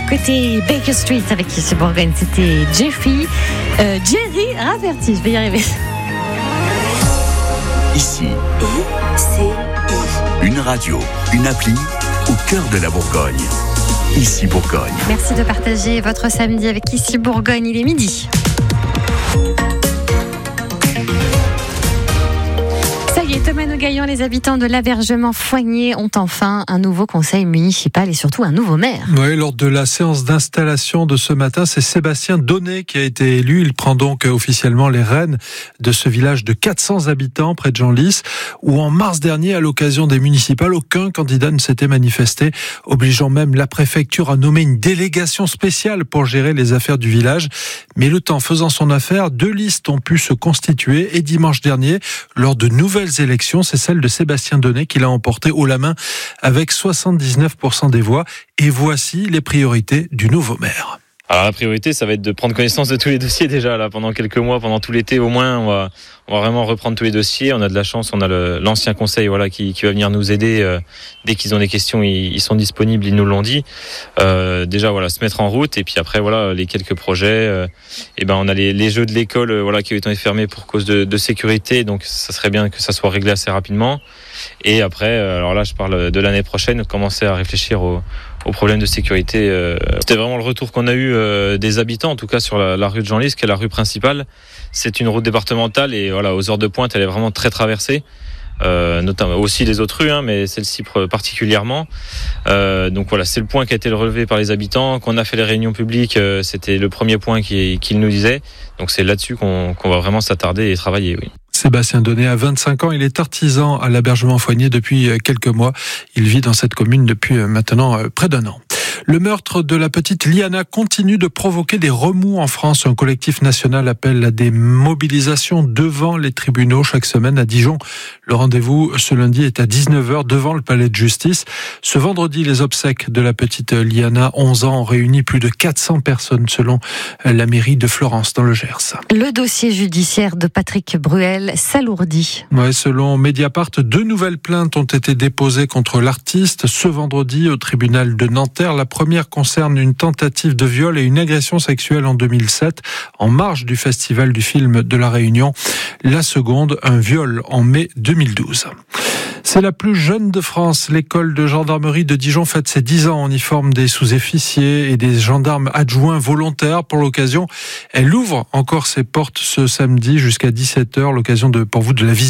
Côté Baker Street avec Kissy Bourgogne, c'était Jerry Rafferty, je vais y arriver. Ici, une radio, une appli au cœur de la Bourgogne. Ici Bourgogne. Merci de partager votre samedi avec Ici Bourgogne, il est midi. Ça y est, Thomas Nogaillon, les habitants de l'Abergement-Foigné ont enfin un nouveau conseil municipal et surtout un nouveau maire. Oui, lors de la séance d'installation de ce matin, c'est Sébastien Donnet qui a été élu. Il prend donc officiellement les rênes de ce village de 400 habitants près de Genlis, où en mars dernier, à l'occasion des municipales, aucun candidat ne s'était manifesté, obligeant même la préfecture à nommer une délégation spéciale pour gérer les affaires du village. Mais le temps faisant son affaire, 2 listes ont pu se constituer et dimanche dernier, lors de nouvelles élections, c'est celle de Sébastien Donnet qui l'a emporté haut la main avec 79% des voix. Et voici les priorités du nouveau maire. Alors la priorité, ça va être de prendre connaissance de tous les dossiers déjà là pendant quelques mois, pendant tout l'été au moins. On va vraiment reprendre tous les dossiers. On a de la chance, on a l'ancien conseil qui va venir nous aider dès qu'ils ont des questions. Ils sont disponibles, ils nous l'ont dit. Déjà se mettre en route et puis après les quelques projets. On a les jeux de l'école qui ont été fermés pour cause de sécurité. Donc ça serait bien que ça soit réglé assez rapidement. Et après, alors là je parle de l'année prochaine, commencer à réfléchir aux problèmes de sécurité. C'était vraiment le retour qu'on a eu des habitants, en tout cas sur la rue de Genlis, qui est la rue principale. C'est une route départementale et aux heures de pointe, elle est vraiment très traversée. Notamment aussi les autres rues, mais celle-ci particulièrement. Donc c'est le point qui a été relevé par les habitants. Quand on a fait les réunions publiques, c'était le premier point qu'ils nous disaient. Donc c'est là-dessus qu'on va vraiment s'attarder et travailler, oui. Sébastien Donnet a 25 ans, il est artisan à l'Abergement-Foigné depuis quelques mois. Il vit dans cette commune depuis maintenant près d'1 an. Le meurtre de la petite Liana continue de provoquer des remous en France. Un collectif national appelle à des mobilisations devant les tribunaux chaque semaine à Dijon. Le rendez-vous ce lundi est à 19h devant le palais de justice. Ce vendredi, les obsèques de la petite Liana, 11 ans, ont réuni plus de 400 personnes selon la mairie de Florence dans le Gers. Le dossier judiciaire de Patrick Bruel s'alourdit. Ouais, selon Mediapart, 2 nouvelles plaintes ont été déposées contre l'artiste ce vendredi au tribunal de Nanterre. La première concerne une tentative de viol et une agression sexuelle en 2007, en marge du Festival du film de La Réunion. La seconde, un viol en mai 2012. C'est la plus jeune de France. L'école de gendarmerie de Dijon fête ses 10 ans. On y forme des sous-officiers et des gendarmes adjoints volontaires. Pour l'occasion, elle ouvre encore ses portes ce samedi jusqu'à 17h. L'occasion pour vous de la visiter.